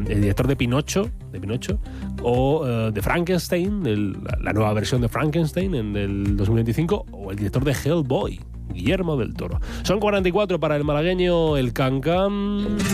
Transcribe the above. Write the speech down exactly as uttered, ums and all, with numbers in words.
el director de Pinocho, de Pinocho o uh, de Frankenstein, el, la nueva versión de Frankenstein en el dos mil veinticinco, o el director de Hellboy, Guillermo del Toro. Son cuarenta y cuatro para el malagueño El Cancán.